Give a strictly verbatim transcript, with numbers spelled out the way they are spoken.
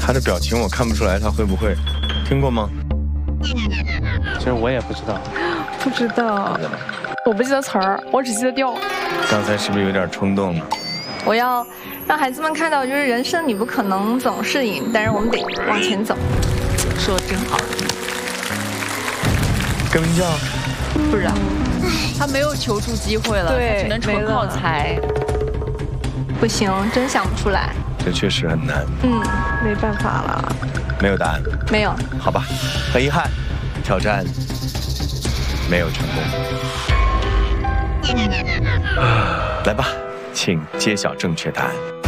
他的表情我看不出来他会不会，听过吗？ 其实我也不知道， 不知道，我不记得词儿，我只记得调。 刚才是不是有点冲动呢？ 我要让孩子们看到，就是人生你不可能总是赢，但是我们得往前走。 说的真好。 跟名叫？ 不知道，他没有求助机会了， 对， 他只能纯靠猜。 不行，真想不出来。 这确实很难。 嗯，没办法了。 没有答案？ 没有。 好吧，很遗憾，挑战没有成功。来吧，请揭晓正确答案。